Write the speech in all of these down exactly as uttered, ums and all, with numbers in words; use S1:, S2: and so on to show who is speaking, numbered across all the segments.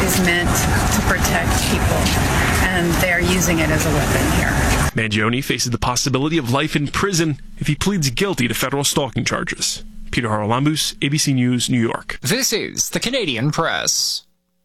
S1: is meant to protect people, and they're using it as a weapon here.
S2: Mangione faces the possibility of life in prison if he pleads guilty to federal stalking charges. Peter Haralambous, A B C News, New York.
S3: This is the Canadian Press.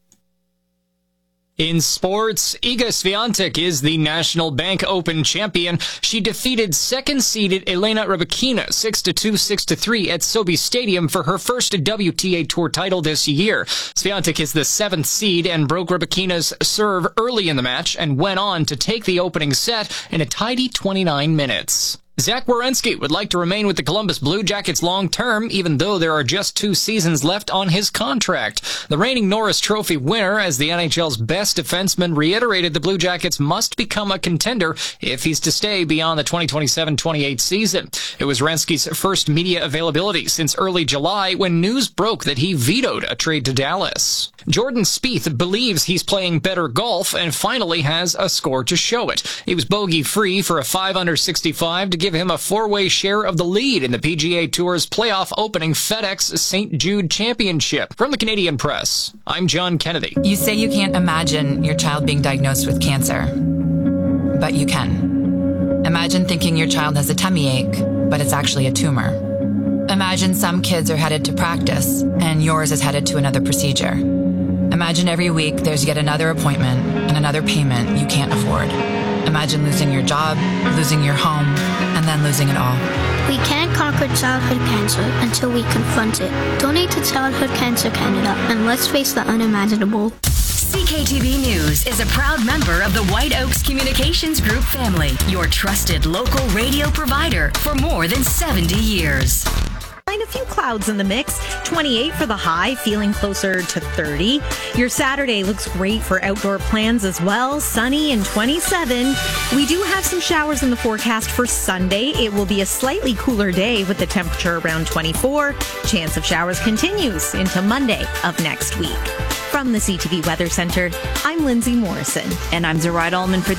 S3: In sports, Iga Swiatek is the National Bank Open champion. She defeated second-seeded Elena Rybakina six to two, six to three at Sobe Stadium for her first W T A Tour title this year. Swiatek is the seventh seed and broke Rybakina's serve early in the match and went on to take the opening set in a tidy twenty-nine minutes. Zach Werenski would like to remain with the Columbus Blue Jackets long-term, even though there are just two seasons left on his contract. The reigning Norris Trophy winner, as the N H L's best defenseman, reiterated the Blue Jackets must become a contender if he's to stay beyond the twenty twenty-seven twenty-eight season. It was Werenski's first media availability since early July when news broke that he vetoed a trade to Dallas. Jordan Spieth believes he's playing better golf and finally has a score to show it. He was bogey-free for a five under sixty-five to give him a four-way share of the lead in the P G A Tour's playoff opening FedEx Saint Jude Championship. From the Canadian Press, I'm John Kennedy.
S4: You say you can't imagine your child being diagnosed with cancer, but you can. Imagine thinking your child has a tummy ache, but it's actually a tumor. Imagine some kids are headed to practice, and yours is headed to another procedure. Imagine every week there's yet another appointment and another payment you can't afford. Imagine losing your job, losing your home, and then losing it all.
S5: We can't conquer childhood cancer until we confront it. Donate to Childhood Cancer Canada, and let's face the unimaginable.
S6: C K T V News is a proud member of the White Oaks Communications Group family, your trusted local radio provider for more than seventy years.
S7: Find a few clouds in the mix. twenty-eight for the high, feeling closer to thirty. Your Saturday looks great for outdoor plans as well. Sunny and twenty-seven. We do have some showers in the forecast for Sunday. It will be a slightly cooler day with the temperature around twenty-four. Chance of showers continues into Monday of next week. From the C T V Weather Center, I'm Lindsay Morrison.
S8: And I'm Zoraida Allman for the